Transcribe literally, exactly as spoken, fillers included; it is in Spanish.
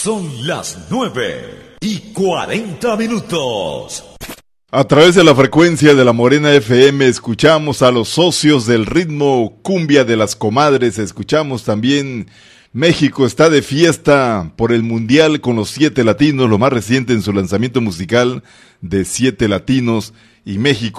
Son las nueve y cuarenta minutos. A través de la frecuencia de la Morena F M escuchamos a los socios del ritmo cumbia de las comadres. Escuchamos también México está de fiesta por el Mundial con los siete latinos, lo más reciente en su lanzamiento musical de siete latinos. Y México